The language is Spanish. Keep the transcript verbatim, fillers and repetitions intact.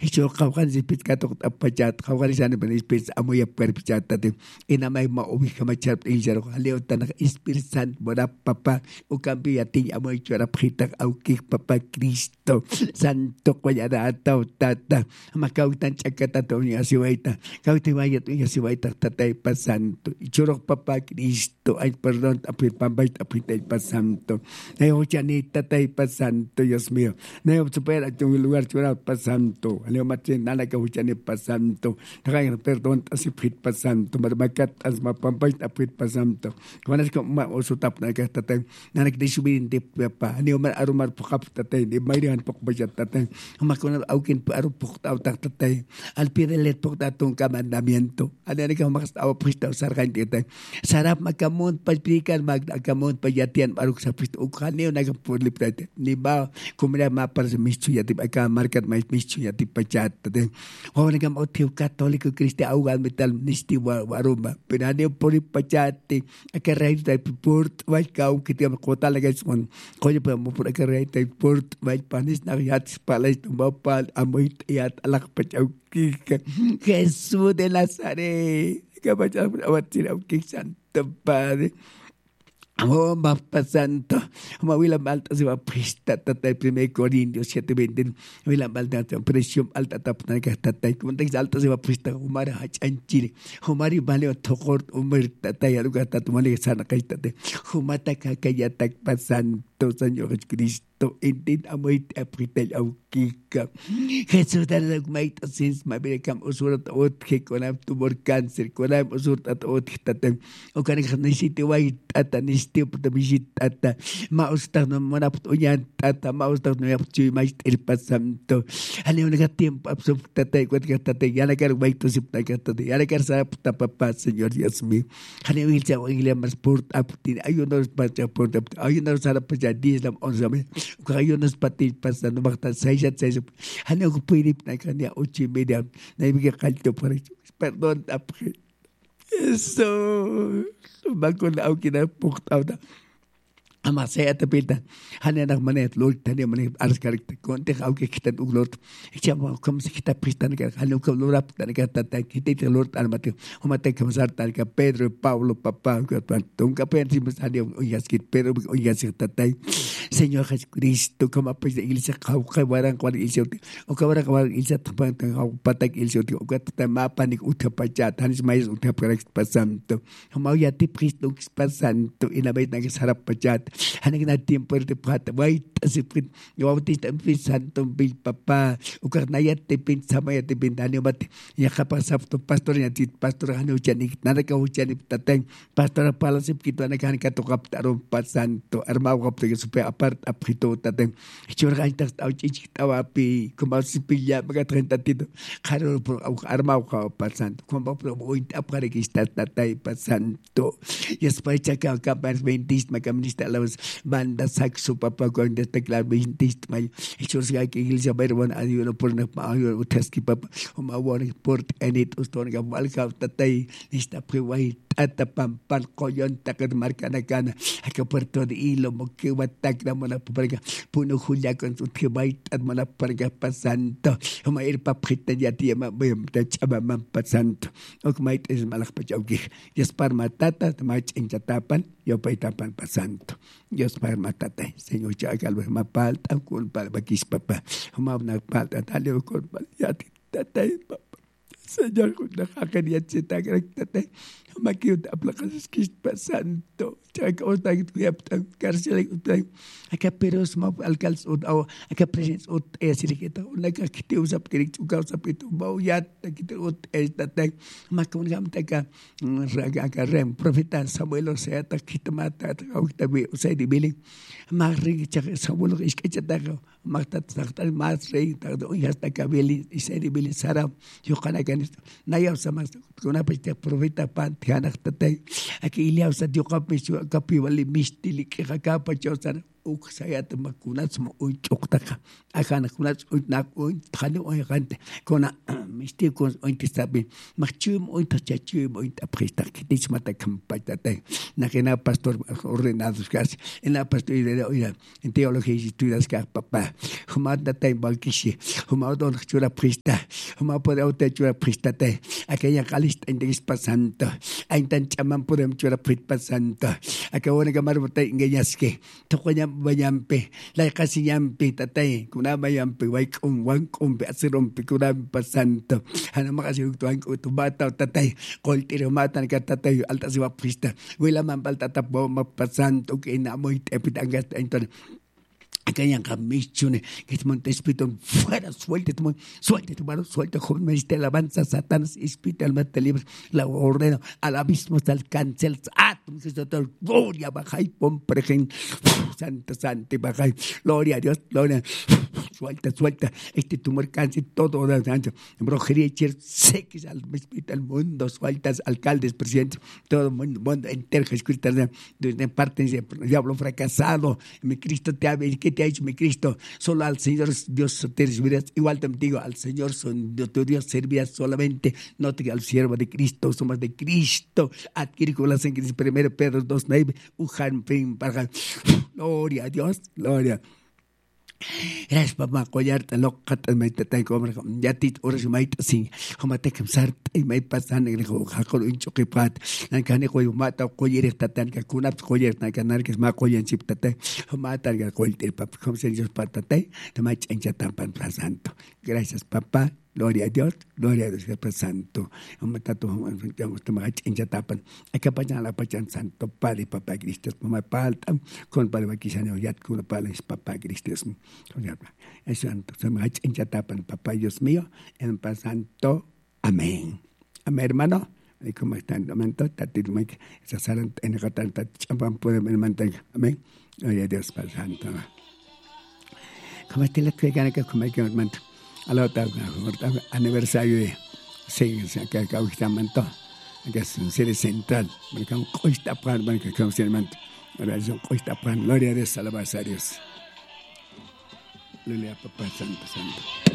Icho kaukan zipit katok apajat kaukan sana ben ispis amoya perpijat tate inamay maubi kamachat injaro haleo tanah Espiritu Santo boda papa ukampi yati amoy chora pritak aukik papa Cristo Santo koyada atau tata makautan chakata tonya siwaita kauti mayat unya siwaita tatay pa Santo ichorok papa Cristo ay perdón apit pambay apit ay pa Santo nayo chani tatay pa Santo Dios mío nayo supera yung lugar chora pa Santo nayo matin nana ka huchani pa Santo nakay perdón asipit pa Santo marmakat as mapambay apit pa Santo kanas ko ma usutap na ka tatay nanak di subin di pa nayo mar arumar pokap tatay di mayrihan pok bajat tatay makona aukin pa arupok tao tatay al pie del pok tatong kamandamiento ada ni ka makas aw pristaw sarkan tatay sarap makamon pagpikan magakamon payatian baruk sa pristo ukhaneo nagapulip tatay ni ba kumira mapar sa mischu yati aka market mais mischu yati pachat tatay o nagam otiu katoliko kristi augal metal nisti waruma pinaneo puri pachati aka rai tay port wai kau kitia kota lagay son koyo pa mo pura aka rai tay port wai panis na yat palay tumbapal amoy yat alak pachaw kika Jesús de Nazaret kapachal awat sila kik Santo Padre Oh, Bapa Santo, mawila malta si Bapista tatay primer Corintios siete veinte, mawila malta presión alta tapna ka tatay kumunta sa alta si Bapista umara hachan Chile, humari baleo tokor umar tatay aluga tatumali sana kay tatay, humata ka kaya tagpa Santo Señor Cristo, intin amoy apritel au kika. Jesús dalag may tasins mabilikam usurat ot kikonam tumor cancer, konam usurat at ot tatay, o kanang nisiti way tatanis tiempo de visita ata maustak no manaput uyan tata maustak no yapchu mais el pasanto ale un tiempo absolutamente cuat katate yana kar baito sipta katate yana kar sa papa Señor Dios mío ale wil sa iglesia mas port aputin ayunos pacha port ayunos sara pacha dislam onzame ayunos pati pasando bakta saisat saisat ale ko pirip na kanya ocho media na ibigay kalto para perdón apre eso bakon au kina puktaw na ama saya tapita hanya nak manet lord tanya manet aras karakter kontek au ke kita uglot chama kom se kita pristan ka hanu ko lorap tan ka tata kita lord almate humate kam sar tan ka Pedro Paulo papa ka tung ka pensi masadi oyas kit Pedro oyas tatay Señor Jesucristo como pues de iglesia kau ka barang kwal iglesia o ka barang kwal iglesia tapang kau patak iglesia o ka tata mapanik utapachat hanis mais utapakarak pasanto humau yati Cristo pasanto inabait na sarap pachat hanang na tiempo de pata wait asipit yo bautista pin santo bil papa o karnayat te pin samaya te pin danyo bat ya kapasap to pastor ya tit pastor hanu chanik nana ka uchani tateng pastor palasip kito na kan ka to kaptaro pasanto armao kapto ke super apart aprito tateng churga intas au chichi tawapi como sipilla baga treinta tito karo por armao ka pasanto como pro oint apare que está tatay pasanto y espacha ka kapas veintist makamnista banda saxo papa cuando está claro veintist mayo hechos que iglesia berwan ayuno por na ayuno utaski papa uma woni port enit uston ga malka tatay lista prewai ata pampan koyon takad markana kana aka puerto de hilo mo que watak na mona parga puno julia con su tibait at mona parga pasanto uma ir paprita ya tia ma bem ta chaba mam pasanto ok mait es malak pa jawgi yes par matata mait en chatapan yo paitapan pasanto Dios para matata Señor ya galwe mapalta kun para bakis papa uma na palta tale kun ya tatay papa Señor kun nakakaniat si tagak tatay makiut aplakas kis pasanto chaka otag tuyap tag karsel utay aka peros ma alcals od aw aka presence od esilikita naka kiti usap kirik ukaw sa pito bao yat kiti od estatag makun gam taka raga ka rem profeta Samuel sa ta kitmata aw tabi usay di biling magri chaka Samuel iskechata magtat saktal mas rei ta do hasta kabeli isay di biling sara yo kana kanis nayaw sa mas kuna pa profeta pan tianak tatay aki iliaw sa diyo kapisyo kapi wali mistili kikakapa chosan uk saya temakuna semua ucok taka akan kunat unak un tani oy kante kona mistikos ointe sabe machum ointe chachum ointe presta que te mata campatate na que na pastor ordenados casi en la pastor de oira en teología y estudias que papá humada tai balkishi humada chura presta humada puede ote chura presta te aquella calista en Espíritu Santo hay tan chaman podem chura presta santo acabo de gamar bote ingeyaske tokonya bayampe la casi yampe tatai kuna bayampe wai con wan con beasirom pikura pasanto ana makasi tuan ko tubata tatai koltiro matan ka tatai alta siwa prista wala man balta tapo mapasanto que na moi epitangas enton aquella camichune que te monte espíritu fuera suelte tu suelte tu mano suelte joven me diste alabanza Satanás espíritu alma te libres la ordeno al abismo al cancel átomos de toda gloria baja y pon pregen santa santa baja gloria a Dios gloria suelta suelta este tumor cáncer todo de ancho brujería y seques al espíritu al mundo sueltas alcaldes presidentes todo el mundo mundo entero escritas de parte de diablo fracasado mi Cristo te ha que te ha hecho mi Cristo, solo al Señor Dios te servirás, igual te digo, al Señor son, tu Dios servirás solamente, no te al siervo de Cristo, somos de Cristo, adquirir con la sangre de primero Pedro dos nueve, ujan prim para gloria a Dios, gloria. Gracias papá collarte loca te mete te comer ya ti horas mai sin como te camsar y mai pasan en el jaco incho que pat nan kan ko mata coller esta tan que kuna coller tan que nar que ma collen chip tate mata el coller papá como se dice patate te mai encha tan pan santo gracias papá. Gloria a Dios, gloria a Dios, Espíritu Santo. Mata tu te mai encha tapan. Acá payan la payan santo Padre papá Cristo, mamá palta con Padre Bakisano ya con Padre papá Cristo. Es santo, se mai encha tapan papá Dios mío, en paz santo. Amén. Amén, hermano. Y como están momento, tatir mai esa saran en el tanta champan puede me mantenga. Amén. Gloria a Dios, Padre Santo. Como este le que gana que como que manto. A la otra aniversario de sí, que acá estamos que es un ser central, porque un coista pan, porque como se llama, ahora es un coista pan, gloria a Dios, alabanza a Dios. Gloria a Papá Santo, Santo.